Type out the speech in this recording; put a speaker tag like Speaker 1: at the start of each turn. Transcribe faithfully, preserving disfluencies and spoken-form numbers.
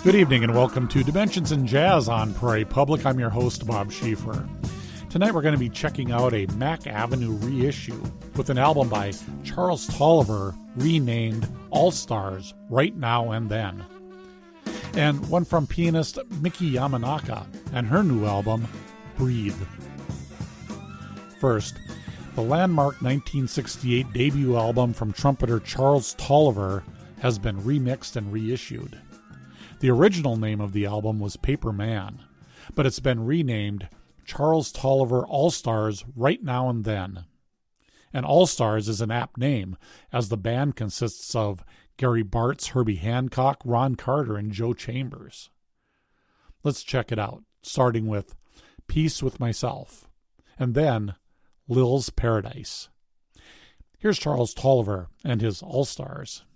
Speaker 1: Good evening and welcome to Dimensions in Jazz on Prairie Public. I'm your host, Bob Schieffer. Tonight we're going to be checking out a Mack Avenue reissue with an album by Charles Tolliver renamed All Stars, Right Now and Then. And one from pianist Miki Yamanaka and her new album, Breathe. First, the landmark nineteen sixty-eight debut album from trumpeter Charles Tolliver has been remixed and reissued. The original name of the album was Paper Man, but it's been renamed Charles Tolliver All-Stars Right Now and Then. And All-Stars is an apt name, as the band consists of Gary Bartz, Herbie Hancock, Ron Carter, and Joe Chambers. Let's check it out, starting with Peace with Myself, and then Lil's Paradise. Here's Charles Tolliver and his All-Stars.